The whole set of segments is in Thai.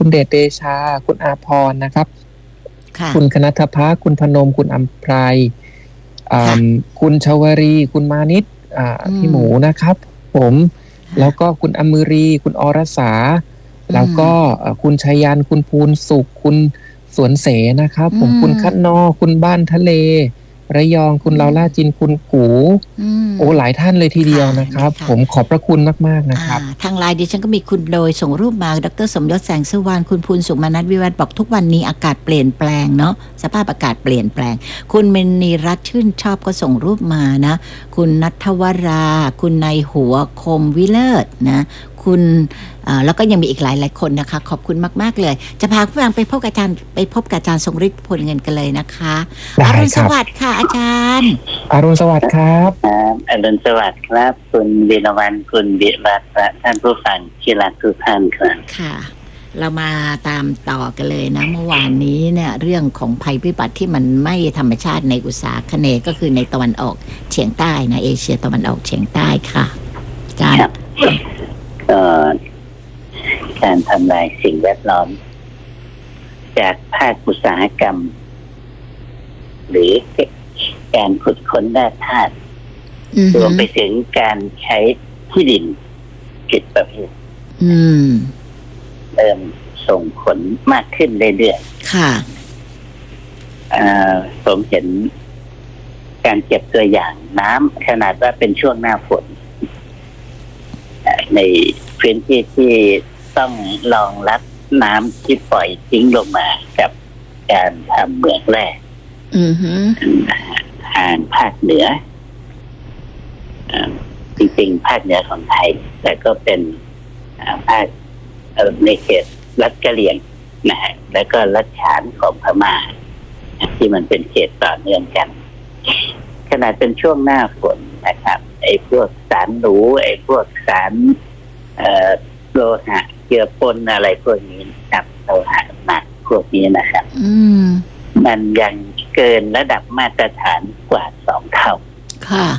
คุณเดชเดชาคุณอาภรณ์นะครับค่ะคุณคณัฐภาคุณพนมคุณอัมไพรค่ะคุณชวรีคุณมานิตพี่หมูนะครับผมแล้วก็คุณอมรีคุณอรสาแล้วก็คุณชัยยันคุณภูนสุขคุณสวนเสนะครับผมคุณคัดนอคุณบ้านทะเลระยองคุณลาล่าจินคุณกูโอ้หลายท่านเลยทีเดียวนะครับผมขอบพระคุณมากๆนะครับทางไลน์ดิฉันก็มีคุณโดยส่งรูปมาดร.สมยศแสงสุวรรณคุณภูนสุขมานัทวิวัฒน์บอกทุกวันนี้อากาศเปลี่ยนแปลงเนาะสภาพอากาศเปลี่ยนแปลงคุณเมณีรัตน์ชื่นชอบก็ส่งรูปมานะคุณณัฐวราคุณนายหัวคมวิเลิศนะคุณแล้วก็ยังมีอีกหลายคนนะคะขอบคุณมากๆเลยจะพาผู้ฟังไปพบกับอาจารย์ทรงฤทธิ์ผลเงินกันเลยนะคะอรุณสวัสดิ์ค่ะอาจารย์อรุณสวัสดิ์ครับอรุณสวัสดิ์ครับคุณวิรวรรณคุณวิรัตน์และท่านผู้ฟังที่รักทุกท่านครับค่ะเรามาตามต่อกันเลยนะเมื่อวานนี้เนี่ยเรื่องของภัยพิบัติที่มันไม่ธรรมชาติในอุตสาคเนย์ก็คือในตะวันออกเฉียงใต้นะเอเชียตะวันออกเฉียงใต้ค่ะอาจารย์การทำลายสิ่งแวดล้อมจากภาคอุตสาหกรรมหรือการขุดค้นแร่ธาตุรวมไปถึงการใช้ที่ดินผิดประเภทเริ่มส่งผลมากขึ้นเรื่อยๆค่ะผมเห็นการเก็บตัวอย่างน้ำขนาดว่าเป็นช่วงหน้าฝนในพื้นที่ที่ต้องรองรับน้ำที่ปล่อยทิ้งลงมากับการทำเหมืองแร่ทางภาคเหนือจริงๆภาคเหนือของไทยแต่ก็เป็นภาคในเขตรัฐกะเหรี่ยงนะฮะแล้วก็รัฐฉานของพม่าที่มันเป็นเขตต่อเนื่องกันขนาดเป็นช่วงหน้าฝนนะครับไอ้พวกสารหนูไอ้พวกสารโลหะเจือปนอะไรพวกนี้กับโลหะหนักพวกนี้นะครับมันยังเกินระดับมาตรฐานกว่า2 เท่าค่ะ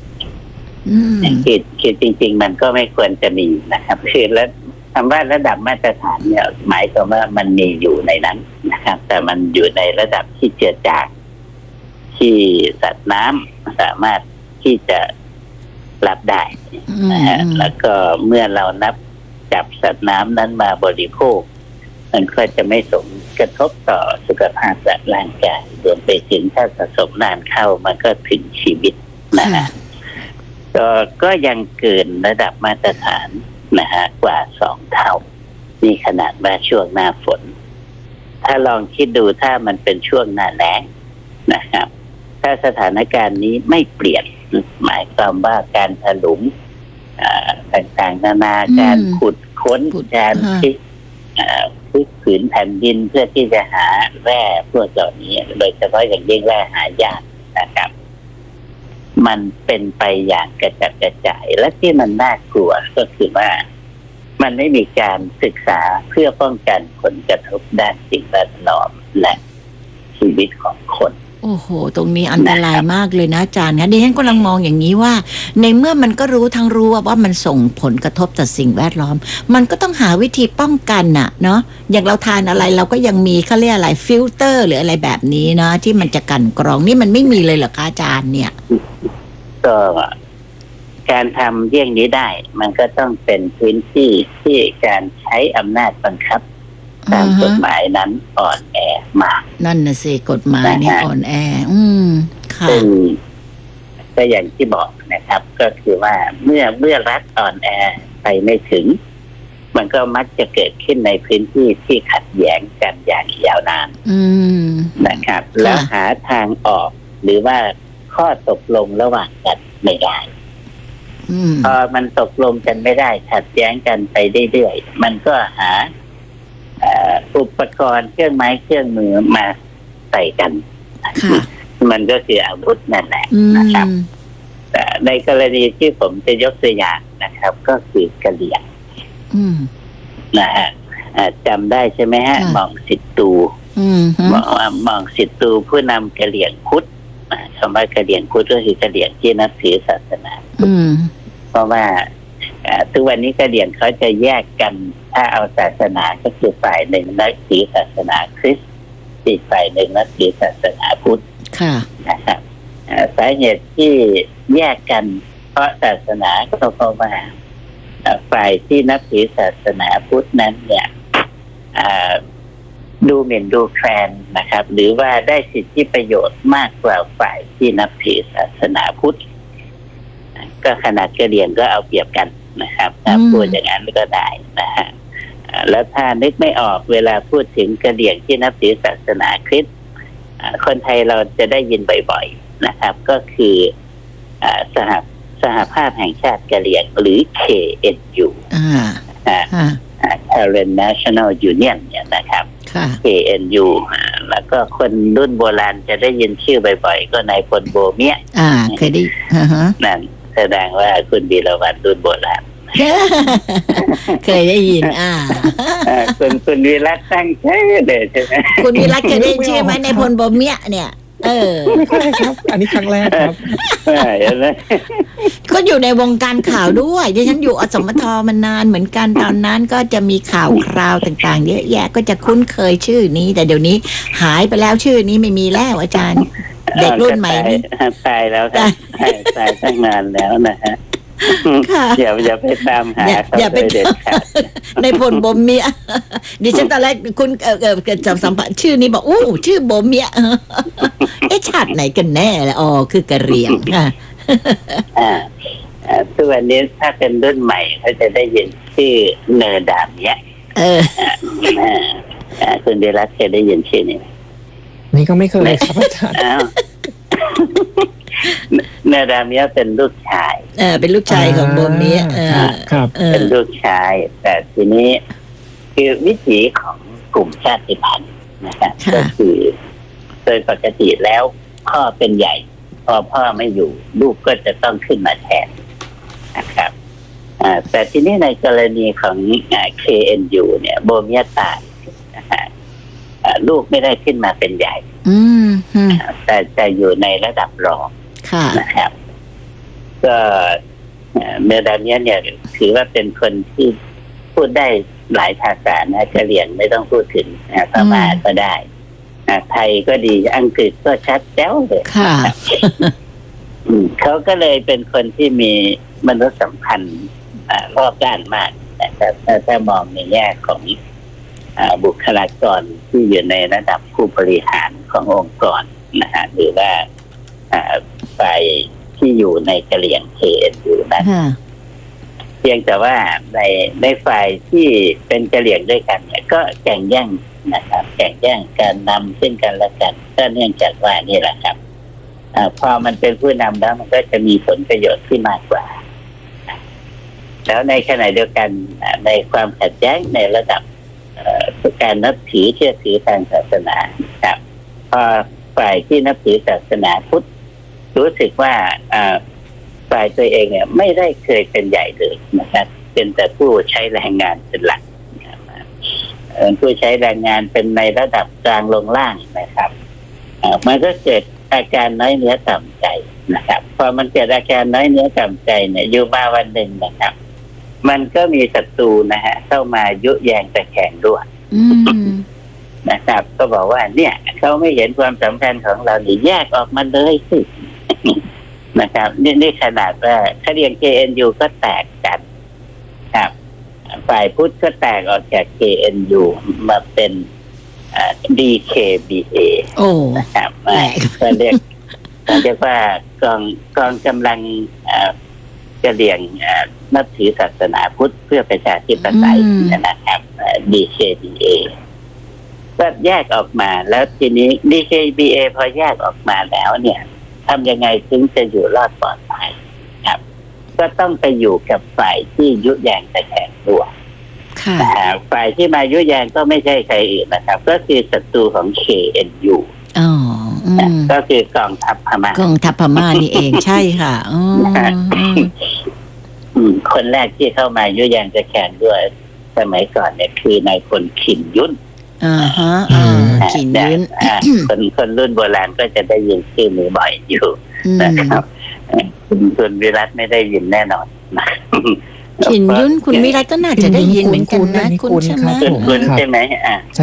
คิดจริงๆมันก็ไม่ควรจะมีนะครับคือแล้วคำว่าระดับมาตรฐานเนี่ยหมายความว่ามันมีอยู่ในนั้นนะครับแต่มันอยู่ในระดับที่เจือจางที่สัตว์น้ำสามารถที่จะรับได้นะฮะแล้วก็เมื่อเรานับจับสัตว์น้ำนั้นมาบริโภคมันก็จะไม่ส่งกระทบต่อสุขภาพและร่างกายรวมไปถึงถ้าสะสมนานเข้ามันก็ถึงชีวิตนะฮะก็ยังเกินระดับมาตรฐานนะฮะกว่า2 เท่านี่ขนาดว่าช่วงหน้าฝนถ้าลองคิดดูถ้ามันเป็นช่วงหน้าแล้งนะครับถ้าสถานการณ์นี้ไม่เปลี่ยนหมายความว่าการถลุงต่างๆนานาการขุดค้นการพลิกผืนแผ่นดินเพื่อที่จะหาแร่พวกเหล่านี้โดยเฉพาะอย่างยิ่งแร่หายากนะครับมันเป็นไปอย่างกระจัดกระจายและที่มันน่ากลัวก็คือว่ามันไม่มีการศึกษาเพื่อป้องกันผลกระทบด้านสิ่งแวดล้อมและชีวิตของคนโอ้โหตรงนี้อันตรายมากเลยนะอาจารย์นะดิฉันกำลังมองอย่างนี้ว่าในเมื่อมันก็รู้ทั้งรู้ว่ามันส่งผลกระทบต่อสิ่งแวดล้อมมันก็ต้องหาวิธีป้องกันน่ะเนาะอย่างเราทานอะไรเราก็ยังมีเขาเรียกอะไรฟิลเตอร์หรืออะไรแบบนี้เนาะที่มันจะกั่นกรองนี่มันไม่มีเลยเหรอคะอาจารย์เนี่ยก็การทำเรื่องนี้ได้มันก็ต้องเป็นพื้นที่ที่การใช้อำนาจบังคับตามกฎหมายนั้นอ่อนแอมากนั่นน่ะสิกฎหมายนี่อ่อนแอค่ะซึ่งก็อย่างที่บอกนะครับก็คือว่าเมื่อรัฐอ่อนแอไปไม่ถึงมันก็มักจะเกิดขึ้นในพื้นที่ที่ขัดแย้งกันอย่างยาวนานนะครับแล้วหาทางออกหรือว่าข้อตกลงระหว่างกันไม่ได้พอมันตกลงกันไม่ได้ขัดแย้งกันไปเรื่อยๆมันก็หาอุปกรณ์เครื่องไม้เครื่องมือมาใส่กันมันก็คืออาวุธนั่นแหละนะครับแต่ในกรณีที่ผมจะยกตัวอย่างนะครับก็คือกะเหรี่ยงนะฮะจำได้ใช่ไหมฮะมองสิทตูมองสิทตูผู้นำกะเหรี่ยงพุทธคำว่ากะเหรี่ยงพุทธก็คือกะเหรี่ยงที่นับถือศาสนาเพราะว่าทุกวันนี้กะเหรี่ยงเขาจะแยกกันถ้าเอาศาสนาก็คือฝ่ายหนึ่งนับถือศาสนาคริสต์อีกฝ่ายหนึ่งนับถือศาสนาพุทธค่ะนะครับสาเหตุที่แยกกันเพราะศาสนาก็เพราะว่าฝ่ายที่นับถือศาสนาพุทธนั้นเนี่ยดูหมิ่นดูแคลนนะครับ หรือว่าได้สิทธิประโยชน์มากกว่าฝ่ายที่นับถือศาสนาพุทธก็ขนาดกะเหรี่ยงก็เอาเปรียบกันนะครับถ้าพูดอย่างนั้นก็ได้นะฮะแล้วถ้านึกไม่ออกเวลาพูดถึงกะเหรี่ยงที่นับถือศาสนาคริสต์คนไทยเราจะได้ยินบ่อยๆนะครับ ก็คือสหภาพแห่งชาติกะเหรี่ยงหรือ KNU Karen National Union เนี่ยนะครับ KNU แล้วก็คนรุ่นโบราณจะได้ยินชื่อบ่อยๆก็นายพลโบเมียเคยได้นั่นแสดงว่าคุณบีรวัฒน์รุ่นโบราณเคยได้ยินคุณวิรัตตั้งชื่อเลยใช่ไหมคุณวิรัตเคยได้ยินชื่อไหมนายพลโบเมียเนี่ยไม่ค่อยครับ อันนี้ครั้งแรกครับก็อยู่ในวงการข่าวด้วยดิฉันอยู่อสมทมานานเหมือนกันตอนนั้นก็จะมีข่าวคราวต่างๆเยอะแยะก็จะคุ้นเคยชื่อนี้แต่เดี๋ยวนี้หายไปแล้วชื่อนี้ไม่มีแล้วอาจารย์เด็กรุ่นใหม่นี่ตายแล้วครับตายตั้งนานแล้วนะฮะอย่าไปตามหาอย่าไปเด็ดขาดในพลโบเมียดิฉันตอนแรกคุณจำสัมผัสชื่อนี้บอกชื่อโบเมียชาติไหนกันแน่ละคือกะเหรี่ยงค่ะทุกวันนี้ถ้าเป็นรุ่นใหม่เขาจะได้ยินชื่อเนอร์ดามเนี้ยคุณเดรัสเคยได้ยินชื่อนี้นี่ก็ไม่เคยครับอาจารย์เนอร์ดามเนี้ยเป็นลูกชายเป็นลูกชายของโบเมียครับเป็นลูกชายแต่ทีนี้คือวิถีของกลุ่มชาติพันธุ์นะครับก็คือโดยปกติแล้วพ่อเป็นใหญ่พอพ่อไม่อยู่ลูกก็จะต้องขึ้นมาแทนนะครับแต่ทีนี้ในกรณีของ KNU เนี่ยโบเมียตายลูกไม่ได้ขึ้นมาเป็นใหญ่แต่จะอยู่ในระดับรองนะครับก็เมดาเนียเนี่ยถือว่าเป็นคนที่พูดได้หลายภาษานะกะเหรี่ยงไม่ต้องพูดถึงพม่าก็ได้ไทยก็ดีอังกฤษก็ชัดแจ๋วเลยเขาก็เลยเป็นคนที่มีมนุษยสัมพันธ์รอบด้านมากนะครับถ้ามองในแง่ของบุคลากรที่อยู่ในระดับผู้บริหารขององค์กรนะฮะหรือว่าฝ่ายที่อยู่ในกะเหรี่ยง KNU นั้นเพียงแต่ว่าในฝ่ายที่เป็นกะเหรี่ยงด้วยกันเนี่ยก็แข่งแย่งนะครับแข่งแย่งการนำซึ่งกันและกันก็เนื่องจากว่านี่แหละครับพอมันเป็นผู้นำแล้วมันก็จะมีผลประโยชน์ที่มากกว่าแล้วในขณะเดียวกันในความขัดแย้งในระดับการนับถือเชื่อถือทางศาสนาครับพอฝ่ายที่นับถือศาสนาพุทธรู้สึกว่าฝ่ายตัวเองเนี่ยไม่ได้เคยเป็นใหญ่เลยนะครับเป็นแต่ผู้ใช้แรงงานเป็นหลักผู้ใช้แรงงานเป็นในระดับกลางลงล่างนะครับมันก็เกิดอาการน้อยเนื้อต่ำใจนะครับพอมันเกิดอาการน้อยเนื้อต่ำใจเนี่ยอยู่มาวันหนึ่งนะครับมันก็มีศัตรูนะฮะเข้ามายุแยงตะแคงด้วยนะครับก็บอกว่าเนี่ยเขาไม่เห็นความสำคัญของเราหรือแยกออกมาเลยสินะครับนี่ขนาดว่าคดี KNU ก็แตกกันครับฝ่ายพุทธก็แตกออกจาก KNU มาเป็นDKBA นะครับก็เรียกว่ากองกำลังกะเหรี่ยงนับถือศาสนาพุทธเพื่อประชาธิปไตยนะครับ DKBA ก็แยกออกมาแล้วทีนี้ DKBA พอแยกออกมาแล้วเนี่ยทำยังไงถึงจะอยู่รอดปลอดภัยครับก็ต้องไปอยู่กับฝ่ายที่ยุแยงตะแคงด้วยฝ่ายที่มายุแยงก็ไม่ใช่ใครอื่นนะครับก็คือศัตรูของ KNU ก็คือกองทัพพม่านี่เองใช่ค่ะคนแรกที่เข้ามายุแยงตะแคงด้วยสมัยก่อนเนี่ยคือนายพลขินยุ้นขินยุ้นคนรุ่นโบราณก็จะได้ยินชื่อนี้บ่อยอยู่นะครับคุณวิรัตไม่ได้ยินแน่นอนฉินยุ่นคุณวิรัตก็น่าจะได้ยินเหมือนกันนะคุ้นๆคุณใช่ไหมครับคุณใช่ไหม